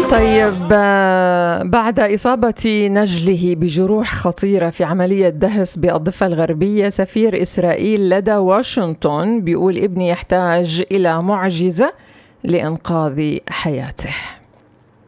طيب، بعد إصابة نجله بجروح خطيرة في عملية دهس بالضفة الغربية، سفير إسرائيل لدى واشنطن بيقول ابني يحتاج إلى معجزة لإنقاذ حياته.